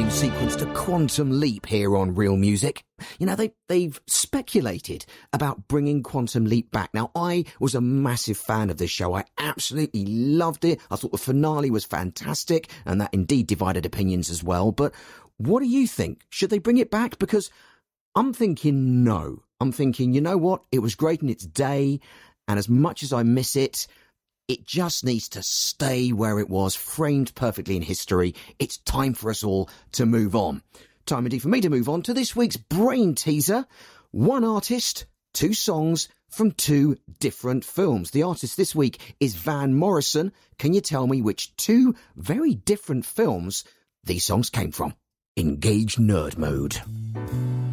dream sequence to Quantum Leap here on Real Music. You know, they've speculated about bringing Quantum Leap back. Now, I was a massive fan of this show. I absolutely loved it. I thought the finale was fantastic, and that indeed divided opinions as well. But what do you think? Should they bring it back? Because I'm thinking no. I'm thinking, you know what? It was great in its day, and as much as I miss it, it just needs to stay where it was, framed perfectly in history. It's time for us all to move on. Time indeed for me to move on to this week's Brain Teaser. One artist, two songs from two different films. The artist this week is Van Morrison. Can you tell me which two very different films these songs came from? Engage Nerd Mode.